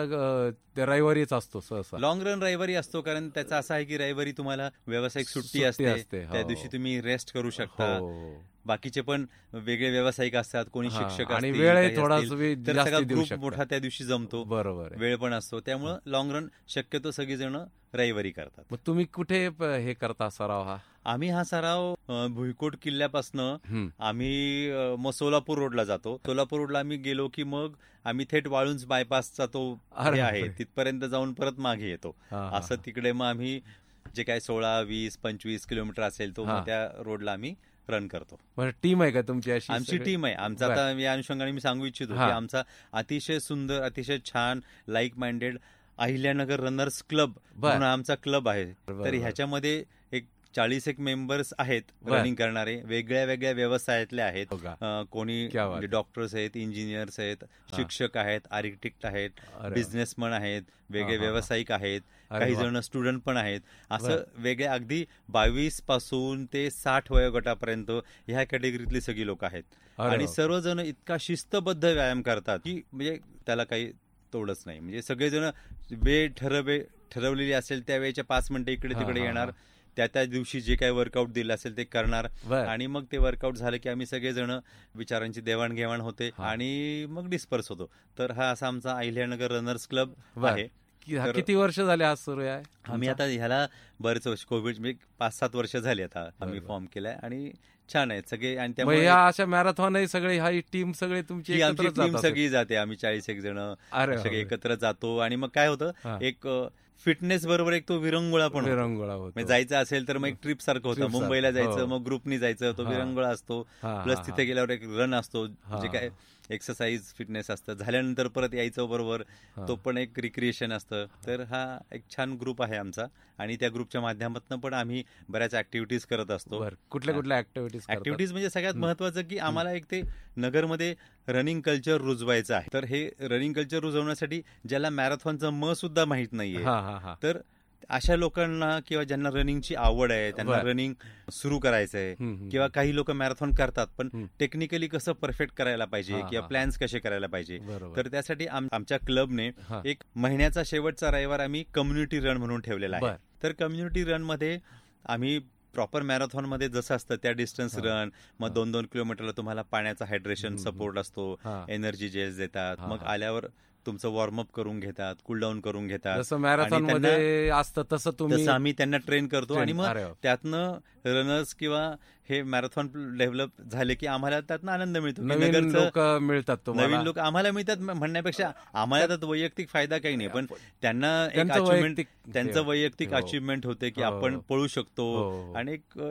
हा रविवारीच असतो सहसा? लॉंग रन रविवारी असतो, कारण त्याचा असं आहे की रविवारी तुम्हाला व्यावसायिक सुट्टी असते, त्या दिवशी तुम्ही रेस्ट करू शकता. बाकीचे पण वेगळे व्यावसायिक असतात, कोणी शिक्षक आणि वेळ थोडा ग्रुप मोठा त्या दिवशी जमतो, बरोबर, वेळ पण असतो. त्यामुळे लॉंग रन शक्यतो सगळीजण रविवारी करतात. मग तुम्ही कुठे हे करता सराव हा? आम्ही हा सराव भुईकोट किल्ल्यापासनं आम्ही मग सोलापूर रोडला जातो. सोलापूर रोडला आम्ही गेलो की मग आम्ही थेट वाळुंज बायपासचा तो आहे तिथपर्यंत जाऊन परत मागे येतो. असं तिकडे मग आम्ही जे काय सोळा वीस पंचवीस किलोमीटर असेल तो मग त्या रोडला आम्ही रन करतो. टीम आहे का तुमची अशी? आमची टीम आहे. आमचा आता या अनुषंगाने मी सांगू इच्छितो की आमचा अतिशय सुंदर, अतिशय छान, like minded Ahilyanagar runners club म्हणून आमचा क्लब आहे. तर ह्याच्यामध्ये एक चाळीस एक मेंबर्स आहेत रनिंग करणारे, वेगळ्या वेगळ्या व्यवसायातले आहेत. कोणी डॉक्टर्स आहेत, इंजिनियर्स आहेत, शिक्षक आहेत, आर्किटेक्ट आहेत, बिझनेसमन आहेत, वेगळे व्यावसायिक आहेत, काही जण स्टुडंट पण आहेत. असं वेगळे अगदी बावीस पासून ते साठ वयोगटापर्यंत ह्या कॅटेगरीतली सगळी लोक आहेत. आणि सर्वजण इतका शिस्तबद्ध व्यायाम करतात की म्हणजे त्याला काही तोडच नाही. म्हणजे सगळेजण वेळ ठरवे ठरवलेली असेल त्या वेळेच्या पाच मिनिटं इकडे तिकडे येणार, त्या त्या दिवशी जे काही वर्कआउट दिलं असेल ते करणार, आणि मग ते वर्कआउट झालं की आम्ही सगळेजण विचारांची देवाणघेवाण होते आणि मग डिस्पर्स होतो. तर हा असा आमचा अहिल्यानगर रनर्स क्लब आहे. किती वर्ष झाले आज सुरू आहे? आम्ही आता ह्याला बरेच वर्ष, कोविड म्हणजे पाच सात वर्ष झाली आता आम्ही फॉर्म केलाय आणि छान आहेत सगळे. आणि त्यामुळे अशा मॅरेथॉन सगळे हा टीम सगळे तुमची आमची टीम सगळी जाते. आम्ही चाळीस एक जण सगळे एकत्र जातो. आणि मग काय होतं, एक फिटनेस बरोबर एक तो विरंगुळा पण विरंगुळा होतो. जायचं असेल तर मग एक ट्रिप सारखं होतं. मुंबईला जायचं मग ग्रुपनी जायचं, तो विरंगुळा असतो. प्लस तिथे गेल्यावर एक रन असतो, जे काय एक्सरसाइज फिटनेस असतं. झाल्यानंतर परत यायचं बरोबर, तो पण एक रिक्रिएशन असतं. तर हा एक छान ग्रुप आहे आमचा आणि त्या ग्रुपच्या माध्यमातून पण आम्ही बऱ्याच ऍक्टिव्हिटीज करत असतो. कुठल्या कुठल्या ऍक्टिव्हिटीज? ऍक्टिव्हिटीज म्हणजे सगळ्यात महत्वाचं की आम्हाला एक ते नगरमध्ये रनिंग कल्चर रुजवायचं आहे. तर हे रनिंग कल्चर रुजवण्यासाठी ज्याला मॅरेथॉनचं म सुद्धा माहित नाहीये, तर अशा लोकांना किंवा ज्यांना रनिंगची आवड आहे, त्यांना रनिंग सुरू करायचंय, किंवा काही लोक मॅरेथॉन करतात पण टेक्निकली कसं परफेक्ट करायला पाहिजे किंवा प्लॅन्स कसे करायला पाहिजे, तर त्यासाठी आमच्या क्लबने एक महिन्याचा शेवटचा रविवार आम्ही कम्युनिटी रन म्हणून ठेवलेला आहे. तर कम्युनिटी रन मध्ये आम्ही प्रॉपर मॅरेथॉन मध्ये जसं असतं त्या डिस्टन्स रन, मग दोन दोन किलोमीटरला तुम्हाला पाण्याचा हायड्रेशन सपोर्ट असतो, एनर्जी जेल्स देतात, मग आल्यावर तुमचं वॉर्मअप करून घेतात, कूलडाऊन करून घेतात. जसं मॅरेथॉन मध्ये असतं तसं तुम्ही तसं आम्ही त्यांना ट्रेन करतो. आणि मग त्यातनं रनर्स किंवा हे मॅरेथॉन डेव्हलप झाले की आम्हाला त्यातनं आनंद मिळतो. नवीन लोक मिळतात, नवीन लोक आम्हाला मिळतात म्हणण्यापेक्षा आम्हाला त्यात वैयक्तिक फायदा काही नाही, पण त्यांना एक अचिव्हमेंट, त्यांचं वैयक्तिक अचिव्हमेंट होते की आपण पळू शकतो आणि एक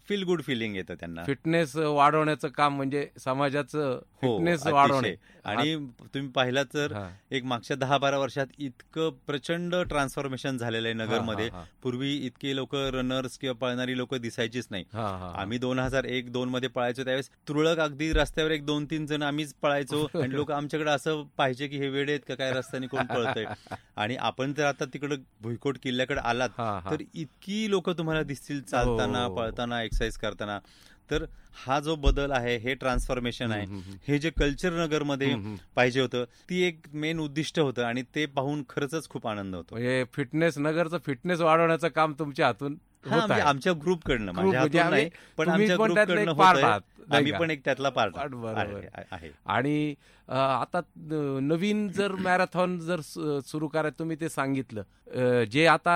फील गुड फिलिंग येतं त्यांना. फिटनेस वाढवण्याचं काम म्हणजे समाजाचं फिटनेस वाढवणे. आणि तुम्ही पाहिलात तर एक मागच्या दहा बारा वर्षात इतकं प्रचंड ट्रान्सफॉर्मेशन झालेलं आहे नगरमध्ये. पूर्वी इतके लोक रनर्स किंवा पळणारी लोक दिसायचीच नाही. आम्ही दोन हजार एक दोन मध्ये पळायचो त्यावेळेस तुरळक अगदी रस्त्यावर एक दोन तीन जण आम्हीच पळायचो आणि लोक आमच्याकडे असं पाहिजे की हे वेडे आहेत का काय रस्त्याने कोण पळतंय. आणि आपण जर आता तिकडे भुईकोट किल्ल्याकडे आलात तर इतकी लोक तुम्हाला दिसतील चालताना पळताना एक्सरसाइज करताना. तर हा जो बदल आहे हे ट्रान्सफॉर्मेशन आहे. हे जे कल्चर नगरमध्ये पाहिजे होतं ती एक मेन उद्दिष्ट होतं आणि ते पाहून खरंच खूप आनंद होतो. फिटनेस नगरचं फिटनेस वाढवण्याचं काम तुमच्या हातून आमच्या ग्रुपकडनं, माझ्या हातून नाही पण आमच्या ग्रुपकडनं होतं. आम्ही पण एक त्यातला पार्ट आहे. आणि आता नवीन जर मॅरेथॉन जर सुरू करायचं तुम्ही ते सांगितलं, जे आता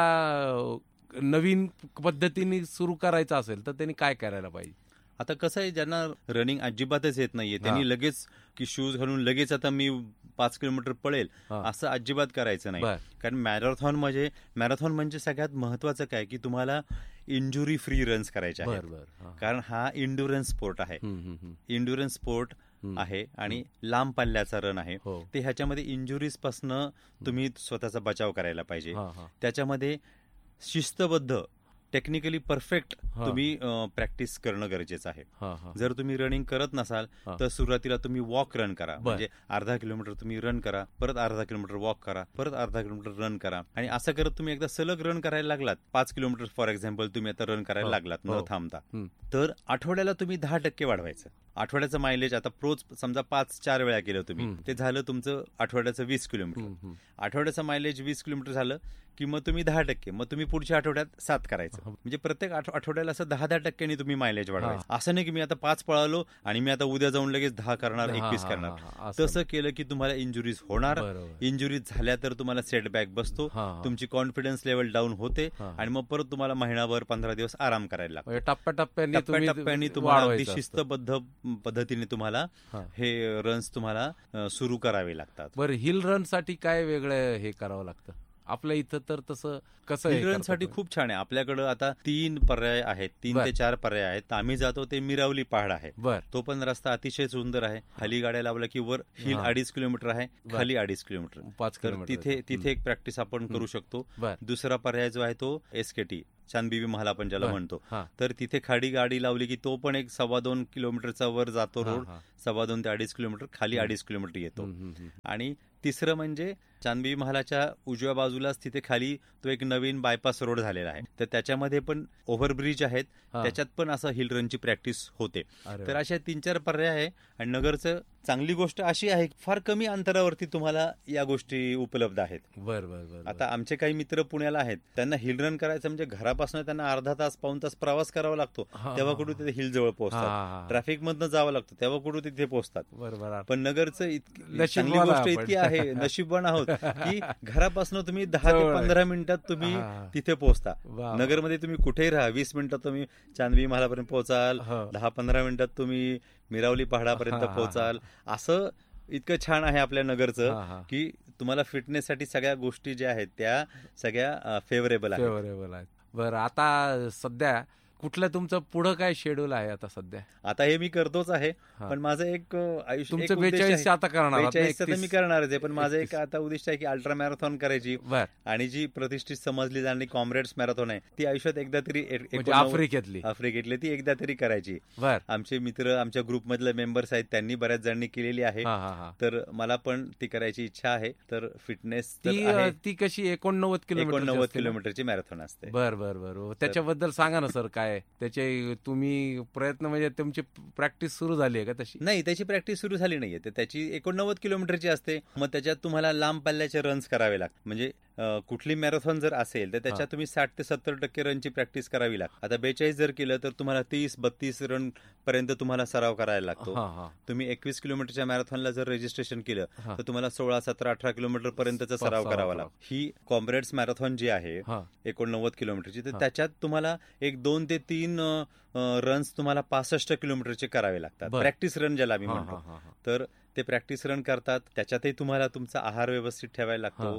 नवीन पद्धतीने सुरू करायचं असेल तर त्यांनी काय करायला पाहिजे? आता कसं आहे, ज्यांना रनिंग अजिबातच येत नाहीये त्यांनी लगेच की शूज घालून लगेच आता मी पाच किलोमीटर पळेल असं अजिबात करायचं नाही. कारण मॅरेथॉन म्हणजे मॅरेथॉन म्हणजे सगळ्यात महत्वाचं काय की तुम्हाला इंजुरी फ्री रन्स करायचे आहेत. कारण हा इंड्युरन्स स्पोर्ट आहे. इंड्युरन्स स्पोर्ट आहे आणि लांब पल्ल्याचा रन आहे. ते ह्याच्यामध्ये इंजुरीज पासून तुम्ही स्वतःचा बचाव करायला पाहिजे. त्याच्यामध्ये शिस्तबद्ध टेक्निकली परफेक्ट तुम्ही प्रॅक्टिस करणं गरजेचं आहे. जर तुम्ही रनिंग करत नसाल तर सुरुवातीला तुम्ही वॉक रन करा. म्हणजे अर्धा किलोमीटर तुम्ही रन करा, परत अर्धा किलोमीटर वॉक करा, परत अर्धा किलोमीटर रन करा. आणि असं करत तुम्ही एकदा सलग रन करायला लागलात, पाच किलोमीटर फॉर एक्झाम्पल तुम्ही आता रन करायला लागलात न थांबता, तर आठवड्याला तुम्ही दहा टक्के वाढवायचं. आठवड्याचं मायलेज आता प्रोच समजा पाच चार वेळा केलं तुम्ही, ते झालं तुमचं आठवड्याचं वीस किलोमीटर. आठवड्याचं मायलेज वीस किलोमीटर झालं की मग तुम्ही दहा टक्के, मग तुम्ही पुढच्या आठवड्यात सात करायचं. म्हणजे प्रत्येक आठवड्याला असं दहा दहा टक्क्यांनी तुम्ही मायलेज वाढवायचं. असं नाही की मी आता पाच पळालो आणि मी आता उद्या जाऊन लगेच दहा करणार, एकवीस करणार. तसं केलं की तुम्हाला इंजुरीज होणार. इंजुरीज झाल्या तर तुम्हाला सेटबॅक बसतो, तुमची कॉन्फिडन्स लेवल डाऊन होते आणि मग परत तुम्हाला महिनाभर पंधरा दिवस आराम करायला लागतो. टप्प्याटप्प्याने टप्प्याटप्प्याने तुम्हाला अगदी शिस्तबद्ध पद्धतीने तुम्हाला हे रन्स तुम्हाला सुरू करावे लागतात. बरं, हिल रन साठी काय वेगळं हे करावं लागतं आपल्या इथं? तर तसं कसं हिल रन साठी खूप छान आहे. आपल्याकडे आता तीन पर्याय आहेत, तीन ते चार पर्याय आहेत. आम्ही जातो ते मिरावली पहाड आहे. तो पण रस्ता अतिशय सुंदर आहे. खाली गाड्या लावल्या की वर हिल अडीच किलोमीटर आहे, खाली अडीच किलोमीटर, पाच किलोमीटर. तिथे तिथे एक प्रॅक्टिस आपण करू शकतो. दुसरा पर्याय जो आहे तो एसकेटी चांदबिबी महाल आपण ज्याला म्हणतो, तर तिथे खाडी गाडी लावली की तो पण एक सव्वा दोन किलोमीटरचा वर जातो रोड, सव्वा दोन ते अडीच किलोमीटर, खाली अडीच किलोमीटर येतो. आणि तिसरं म्हणजे चांदबिबी महालाच्या उजव्या बाजूलाच तिथे खाली तो एक नवीन बायपास रोड झालेला आहे, तर त्याच्यामध्ये पण ओव्हरब्रिज आहेत, त्याच्यात पण असं हिल रनची प्रॅक्टिस होते. तर अशा तीन चार पर्याय आहे. आणि नगरचं चांगली गोष्ट अशी आहे फार कमी अंतरावरती तुम्हाला या गोष्टी उपलब्ध आहेत. बरं बरं. आता आमचे काही मित्र पुण्याला आहेत, त्यांना हिल रन करायचं म्हणजे घरापासून त्यांना अर्धा तास पाऊण तास प्रवास करावा लागतो, तेव्हा कुठे तिथे हिल जवळ पोहोचतात. ट्रॅफिक मधनं जावं लागतं तेव्हा कुठे तिथे पोहोचतात. बरोबर. पण नगरचं चांगली गोष्ट इतकी आहे, नशीबवान आहोत की घरापासून तुम्ही दहा ते पंधरा मिनिटात तुम्ही तिथे पोहोचता. नगरमध्ये तुम्ही कुठेही राहा, वीस मिनिटात तुम्ही चांदबिबी महालापर्यंत पोहोचाल, दहा पंधरा मिनिटात तुम्ही मिरावली पहाडापर्यंत पोहोचाल. असं इतकं छान आहे आपल्या नगरचं की तुम्हाला फिटनेससाठी सगळ्या गोष्टी ज्या आहेत त्या सगळ्या फेवरेबल आहेत. फेवरेबल आहेत. बरं, आता सध्या कुठलं तुमचं पुढं काय शेड्यूल आहे आता सध्या? आता हे मी करतोच आहे, पण माझं एक आयुष्य तुमचं बेचाळीस आता करणार, बेचाळीस तर मी करणारच आहे, पण माझं एक आता उद्दिष्ट आहे की अल्ट्रा मॅरेथॉन करायची. आणि जी प्रतिष्ठित समजली जाणारी कॉम्रेड्स मॅरेथॉन आहे ती आयुष्यात एकदा तरी आफ्रिकेतली आफ्रिकेतली ती एकदा तरी करायची. आमचे मित्र, आमच्या ग्रुपमधले मेंबर्स आहेत, त्यांनी बऱ्याच जणांनी केलेली आहे, तर मला पण ती करायची इच्छा आहे. तर फिटनेस ती कशी एकोणनव्वद किलोमीटर एकोणनव्वद किलोमीटरची मॅरेथॉन असते. बरं बरं बरं. त्याच्याबद्दल सांगा ना सर, काय त्याचे तुम्ही प्रयत्न, म्हणजे तुमची प्रॅक्टिस सुरू झाली आहे का तशी? नाही, त्याची प्रॅक्टिस सुरू झाली नाहीये. त्याची एकोणनव्वद किलोमीटरची असते. मग त्याच्यात तुम्हाला लांब पल्ल्याचे रन्स करावे लागतात. म्हणजे कुठली मॅरेथॉन जर असेल तर त्याच्यात तुम्ही साठ ते सत्तर टक्के रनची प्रॅक्टिस करावी लागते. आता बेचाळीस जर केलं तर तुम्हाला तीस बत्तीस रन पर्यंत तुम्हाला सराव करायला लागतो. तुम्ही एकवीस किलोमीटरच्या मॅरेथॉनला जर रजिस्ट्रेशन केलं तर तुम्हाला सोळा सतरा अठरा किलोमीटर पर्यंतचा सराव करावा लागतो. ही कॉम्रेड्स मॅरेथॉन जी आहे एकोणनव्वद किलोमीटरची, तर त्याच्यात तुम्हाला एक दोन ते तीन रन्स तुम्हाला पासष्ट किलोमीटरचे करावे लागतात. प्रॅक्टिस रन ज्याला आम्ही म्हणतो, तर ते प्रॅक्टिस रन करतात. त्याच्यातही तुम्हाला तुमचा आहार व्यवस्थित ठेवायला लागतो,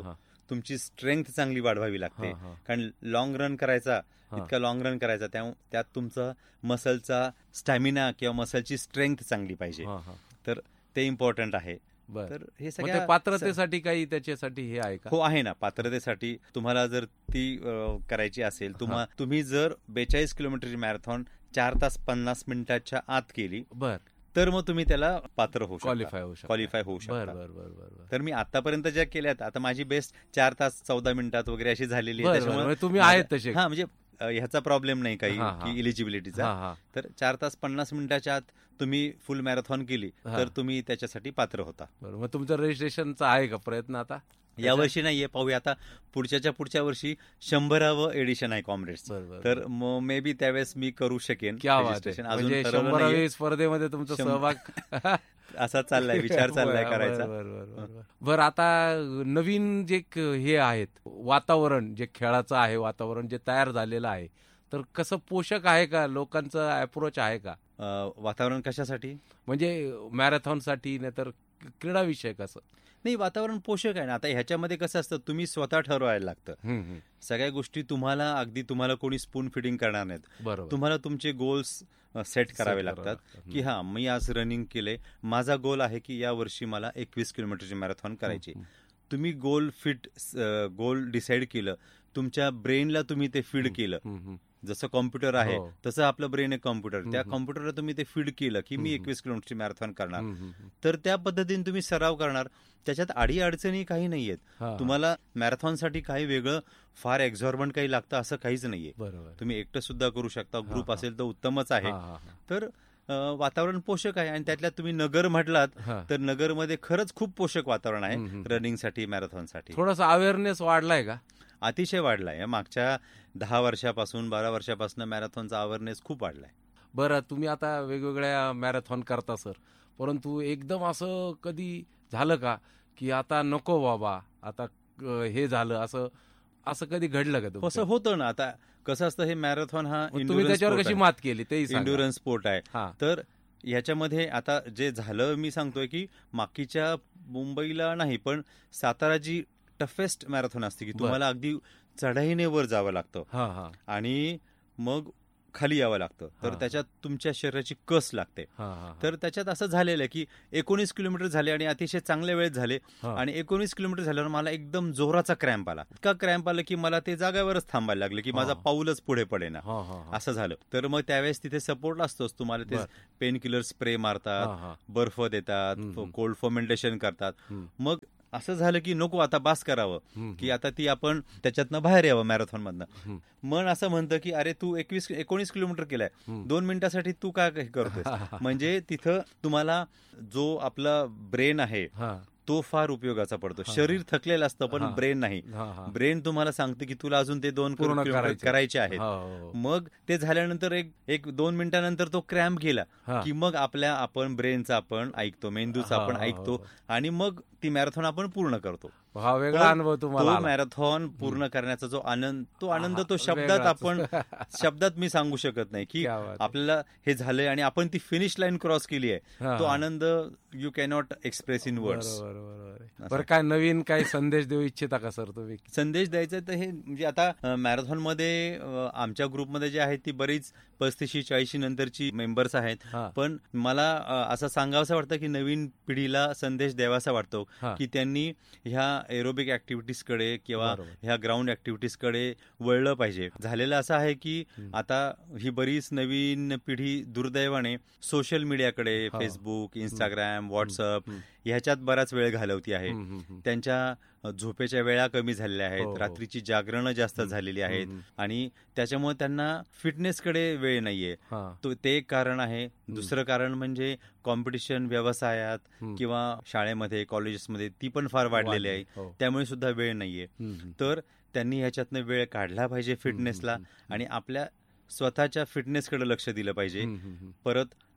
तुमची स्ट्रेंथ चांगली वाढवावी लागते. कारण लॉंग रन करायचा, इतका लॉंग रन करायचा, त्यात तुमचा मसलचा स्टॅमिना किंवा मसलची स्ट्रेंथ चांगली पाहिजे. तर ते इम्पॉर्टंट आहे. तर हे सगळ्या पात्रतेसाठी काही त्याच्यासाठी हे आहे का? हो, आहे ना. पात्रतेसाठी तुम्हाला जर ती करायची असेल, तुम्हा तुम्ही जर बेचाळीस किलोमीटरची मॅरेथॉन चार तास पन्नास मिनिटाच्या आत केली, बर तर मग तुम्ही त्याला पात्र होऊ शकता, क्वालिफाय होऊ शकता क्वालिफाय होऊ शकता. तर मी आतापर्यंत ज्या केल्यात, आता माझी बेस्ट चार तास चौदा मिनिटात वगैरे अशी झालेली आहे. त्याच्यामुळे तुम्ही आहेत तसे. हा, म्हणजे ह्याचा प्रॉब्लेम नाही काही की इलिजिबिलिटीचा. तर चार तास पन्नास मिनिटाच्या आत तुम्ही फुल मॅरेथॉन केली तर तुम्ही त्याच्यासाठी पात्र होता. बरोबर. मग तुमचं रजिस्ट्रेशनचा आहे का प्रयत्न आता? या वर्षी नाहीये, पाहूया आता पुढच्याच्या पुढच्या वर्षी शंभरावं एडिशन आहे कॉम्रेड्स. तर मे बी त्यावेळेस मी करू शकेन रजिस्ट्रेशन. अजून स्पर्धेमध्ये तुमचा सहभाग असा चाललाय, विचार चाललाय करायचा. बरं, आता नवीन जे हे आहेत वातावरण, जे खेळाचं आहे वातावरण जे तयार झालेलं आहे, तर कसं पोषक आहे का? लोकांचं अप्रोच आहे का वातावरण कशासाठी? म्हणजे मॅरेथॉनसाठी, नाही तर क्रीडा विषयक असं? नाही, वातावरण पोषक आहे ना. आता ह्याच्यामध्ये कसं असतं, तुम्ही स्वतः ठरवायला लागतं सगळ्या गोष्टी. तुम्हाला अगदी तुम्हाला कोणी स्पून फिडिंग करणार नाहीत. बरोबर. तुम्हाला तुमचे गोल्स सेट करावे लागतात की हा, मी आज रनिंग केले, माझा गोल आहे की या वर्षी मला एकवीस किलोमीटरची मॅरेथॉन करायची. तुम्ही गोल फिट गोल डिसाईड केलं, तुमच्या ब्रेनला तुम्ही ते फीड केलं. जसं कॉम्प्युटर आहे तसं आपलं ब्रेन एक कॉम्प्युटर, त्या कॉम्प्युटरला तुम्ही ते फीड केलं की मी एकवीस किलोमीटरची मॅरेथॉन करणार, तर त्या पद्धतीने तुम्ही सराव करणार. त्याच्यात अडी अडचणी काही नाहीयेत. तुम्हाला मॅरेथॉनसाठी काही वेगळं फार एक्झॉर्बंट काही लागतं असं काहीच नाहीये. तुम्ही एकटं सुद्धा करू शकता, ग्रुप असेल तर उत्तमच आहे. तर वातावरण पोषक आहे. आणि त्यातल्या तुम्ही नगर म्हटलात तर नगरमध्ये खरंच खूप पोषक वातावरण आहे रनिंगसाठी, मॅरेथॉनसाठी. थोडासा अवेअरनेस वाढलाय का? अतिशय वाढलाय. मागच्या दहा वर्षापासून बारा वर्षापासून मॅरेथॉनचा अवेअरनेस खूप वाढलाय. बरं, तुम्ही आता वेगवेगळ्या मॅरेथॉन करता सर, परंतु एकदम असं कधी झालं का की आता नको बाबा, आता हे झालं, असं असं कधी घडलं का? कसं होतं ना, आता कसं असतं, हे मॅरेथॉन हा तुम्ही त्याच्यावर कशी मात केली ते इंड्युरन्स स्पोर्ट आहे. तर ह्याच्यामध्ये आता जे झालं, मी सांगतोय की मागच्या मुंबईला नाही पण सातारा जी टफेस्ट मॅरेथॉन असते की तुम्हाला अगदी चढाईने वर जावं लागतं आणि मग खाली यावं लागतं, तर त्याच्यात तुमच्या शरीराची कस लागते. तर त्याच्यात असं झालेलं आहे की एकोणीस किलोमीटर झाले आणि अतिशय चांगल्या वेळेत झाले, आणि एकोणीस किलोमीटर झाल्यावर मला एकदम जोराचा क्रॅम्प आला. इतका क्रॅम्प आला की मला ते जागेवरच थांबायला लागले की माझा पाऊलच पुढे पडेना, असं झालं. तर मग त्यावेळेस तिथे सपोर्ट असतोच, तुम्हाला ते पेन किलर स्प्रे मारतात, बर्फ देतात, कोल्ड फर्मेंटेशन करतात. मग असं झालं की नको, आता बास करावं की आता ती आपण त्याच्यातनं बाहेर यावं मॅरेथॉन मधनं. मन असं म्हणतं की अरे तू एकवीस एकोणीस किलोमीटर केलाय, दोन मिनिटासाठी तू काय करतोय? म्हणजे तिथं तुम्हाला जो आपला ब्रेन आहे तो फार उपयोगाचा पडतो. शरीर थकलेलं असतं पण ब्रेन नाही. ब्रेन तुम्हाला सांगते की तुला अजून ते दोन किलोमीटर करायचे आहेत. मग ते झाल्यानंतर एक एक दोन मिनिटानंतर तो क्रॅम्प गेला की मग आपल्या आपण ब्रेनचा आपण ऐकतो, मेंदूचा आपण ऐकतो, आणि मग ती मॅरेथॉन आपण पूर्ण करतो. हा वेगळा अनुभव तुम्हाला. मॅरेथॉन पूर्ण करण्याचा जो आनंद, तो आनंद तो शब्दात आपण शब्दात मी सांगू शकत नाही की आपल्याला हे झालंय आणि आपण ती फिनिश लाईन क्रॉस केली आहे. तो आनंद you cannot express in words. बरं, काय नवीन काही संदेश देऊ इच्छिता का सर तुम्ही? संदेश द्यायचा तर हे म्हणजे आता मॅरेथॉन मध्ये आमच्या ग्रुपमध्ये जे आहेत ती बरीच पस्तीशी चाळीशी नंतरची मेंबर्स आहेत, पण मला असं सांगावंसं वाटतं की नवीन पिढीला संदेश द्यावासा वाटतो की त्यांनी ह्या एरोबिक ऍक्टिव्हिटीजकडे किंवा ह्या ग्राउंड ऍक्टिव्हिटीजकडे वळलं पाहिजे. झालेलं असं आहे की आता ही बरीच नवीन पिढी दुर्दैवाने सोशल मीडियाकडे, फेसबुक, इंस्टाग्राम, व्हॉट्सअप ह्याच्यात बराच वेळ घालवती आहे. त्यांच्या झोपेच्या वेळा कमी झालेल्या आहेत, रात्रीची जागरणं जास्त झालेली आहेत, आणि त्याच्यामुळे त्यांना फिटनेसकडे वेळ नाहीये. तो ते एक कारण आहे. दुसरं कारण म्हणजे कॉम्पिटिशन व्यवसायात किंवा शाळेमध्ये, कॉलेजेसमध्ये ती पण फार वाढलेली आहे, त्यामुळे सुद्धा वेळ नाहीये. तर त्यांनी ह्याच्यातनं वेळ काढला पाहिजे फिटनेसला, आणि आपल्या स्वतःच्या फिटनेसकडे लक्ष दिलं पाहिजे. परत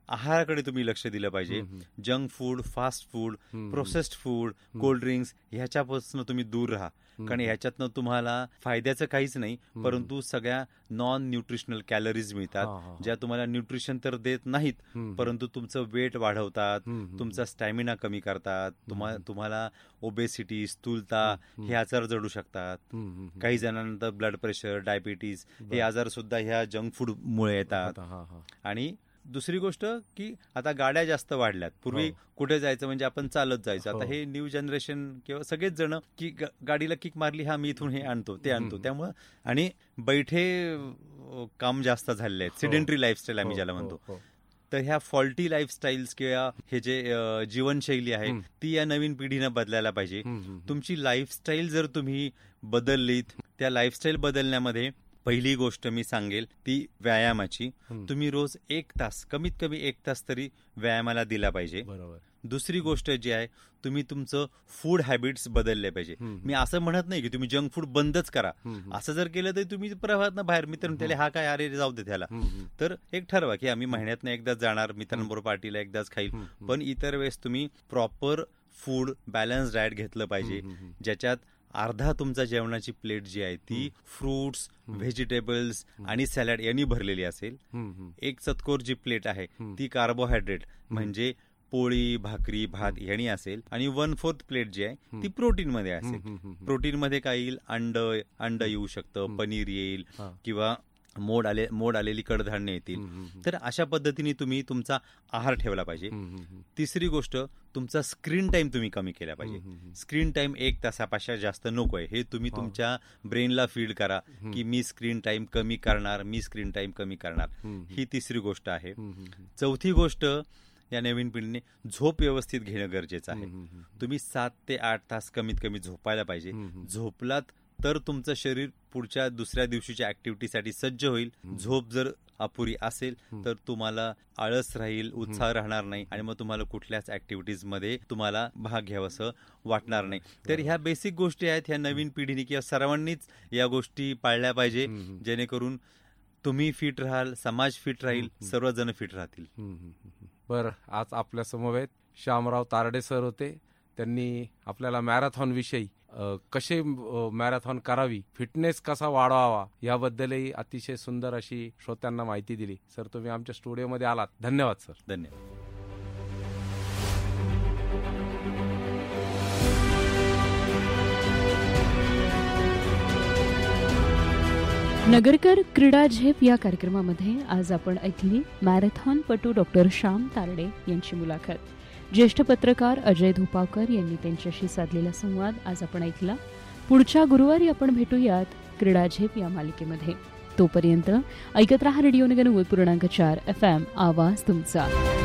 आहाराकडे तुम्ही लक्ष दिलं पाहिजे. Junk food, fast food, processed food, cold drinks ह्याच्यापासून तुम्ही दूर राहा, कारण ह्याच्यातनं तुम्हाला फायद्याचं काहीच नाही, परंतु सगळ्या नॉन न्यूट्रिशनल कॅलरीज मिळतात, ज्या तुम्हाला न्यूट्रिशन तर देत नाहीत, परंतु तुमचं वेट वाढवतात, तुमचा स्टॅमिना कमी करतात, तुम्हाला ओबेसिटी, स्थूलता हे आजार जडू शकतात. काही जणांना ब्लड प्रेशर, डायबिटीज हे आजार सुद्धा ह्या जंक फूड मुळे येतात. आणि दुसरी गोष्ट की आता गाड्या जास्त वाढल्यात. पूर्वी कुठे जायचं म्हणजे आपण चालत जायचं. आता हे न्यू जनरेशन किंवा सगळेच जण की गाडीला किक मारली, हा मी इथून हे आणतो ते आणतो, त्यामुळं आणि बैठे काम जास्त झालेले आहेत, सिडेंटरी लाईफस्टाईल आम्ही ज्याला म्हणतो. तर ह्या फॉल्टी लाईफस्टाईल्स किंवा हे जे जीवनशैली आहे ती या नवीन पिढीनं बदलायला पाहिजे. तुमची लाईफस्टाईल जर तुम्ही बदललीत, त्या लाईफस्टाईल बदलण्यामध्ये पहिली गोष्ट मी सांगेल ती व्यायामाची. तुम्ही रोज एक तास, कमीत कमी एक तास तरी व्यायामाला दिला पाहिजे. बरोबर. दुसरी गोष्ट जी आहे, तुम्ही तुमचं फूड हॅबिट्स बदलले पाहिजे. मी असं म्हणत नाही की तुम्ही जंक फूड बंदच करा. असं जर केलं तर तुम्ही प्रवाहात बाहेर मित्र त्याला हा काय अरे जाऊ दे त्याला. तर एक ठरवा की आम्ही महिन्यातनं एकदाच जाणार, मित्रांबरोबर पार्टीला एकदाच खाईल, पण इतर वेळेस तुम्ही प्रॉपर फूड बॅलन्स डाएट घेतलं पाहिजे, ज्याच्यात अर्धा तुमचा जेवणाची प्लेट जी आहे ती फ्रुट्स, व्हेजिटेबल्स आणि सॅलड यांनी भरलेली असेल. एक चतकोर जी प्लेट आहे ती कार्बोहायड्रेट म्हणजे पोळी, भाकरी, भात यांनी असेल, आणि वन फोर्थ प्लेट जी आहे ती प्रोटीन मध्ये असेल. प्रोटीन मध्ये काय येईल, अंड अंड येऊ शकतं, पनीर येईल, किंवा मोड आले मोड आलेली कडधान्य येतील. तर अशा पद्धतीने तुम्ही तुमचा आहार ठेवला पाहिजे. तिसरी गोष्ट, तुमचा स्क्रीन टाइम तुम्ही कमी केला पाहिजे. स्क्रीन टाइम एक तासापेक्षा जास्त नको आहे, हे तुम्ही तुमच्या ब्रेनला फीड करा की मी स्क्रीन टाइम कमी करणार, मी स्क्रीन टाइम कमी करणार. ही तिसरी गोष्ट आहे. चौथी गोष्ट, या नवीन पिढीने झोप व्यवस्थित घेणं गरजेचं आहे. तुम्ही सात ते आठ तास कमीत कमी झोपायला पाहिजे. झोपलात तर तुमचं शरीर पुढच्या दुसऱ्या दिवशीच्या ऍक्टिव्हिटीसाठी सज्ज होईल. झोप जर अपुरी असेल तर तुम्हाला आळस राहील, उत्साह राहणार नाही, आणि मग तुम्हाला कुठल्याच ऍक्टिव्हिटीज मध्ये तुम्हाला भाग घ्यावंसं वाटणार नाही. तर ह्या बेसिक गोष्टी आहेत, ह्या नवीन पिढीने किंवा सर्वांनीच या गोष्टी पाळल्या पाहिजे, जेणेकरून तुम्ही फिट राहाल, समाज फिट राहील, सर्वजण फिट राहतील. बरं, आज आपल्या समवेत श्यामराव तारडे सर होते. त्यांनी आपल्याला मॅरेथॉन विषयी कसे मॅरेथॉन करावी, फिटनेस कसा वाढवावा याबद्दलही अतिशय सुंदर अशी श्रोत्यांना माहिती दिली. सर, तुम्ही आमच्या स्टुडिओमध्ये आलात, धन्यवाद सर. धन्यवाद. नगरकर क्रीडा झेप या कार्यक्रमामध्ये आज आपण ऐकली मॅरेथॉनपटू डॉक्टर श्याम तारडे यांची मुलाखत. ज्येष्ठ पत्रकार अजय धुपावकर यांनी त्यांच्याशी साधलेला संवाद आज आपण ऐकला. पुढच्या गुरुवारी आपण भेटूयात क्रीडा झेप या मालिकेमध्ये. तोपर्यंत ऐकत रहा रेडिओ नगर नव्वद पूर्णांक चार एफ एम, आवाज तुमचा.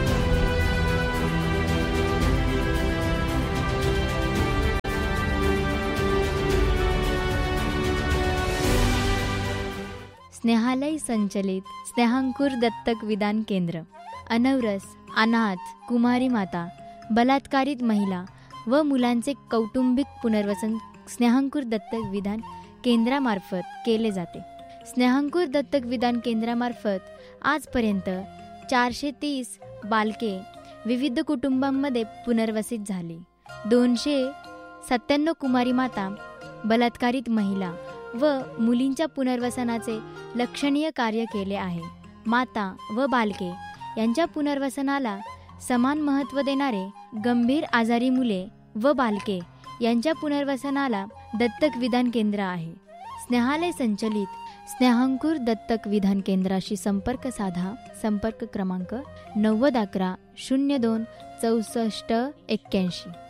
स्नेहालय संचलित स्नेहांकुर दत्तक विधान केंद्र, अनवरस, अनाथ, कुमारी माता, बलात्कारित महिला व मुलांचे कौटुंबिक पुनर्वसन स्नेहांकुर दत्तक विधान केंद्रामार्फत केले जाते. स्नेहांकुर दत्तक विधान केंद्रामार्फत आजपर्यंत चारशे तीस बालके विविध कुटुंबांमध्ये पुनर्वसित झाली. दोनशे सत्त्याण्णव कुमारी माता, बलात्कारित महिला व मुलींच्या पुनर्वसनाचे लक्षणीय कार्य केले आहे. माता व बालके यांच्या पुनर्वसनाला समान महत्त्व देणारे गंभीर आजारी मुले व बालके यांच्या पुनर्वसनाला दत्तक विधान केंद्र आहे. स्नेहालय संचलित स्नेहांकुर दत्तक विधान केंद्राशी संपर्क साधा. संपर्क क्रमांक नव्वद अकरा शून्य दोन चौसष्ट एक्क्याऐंशी.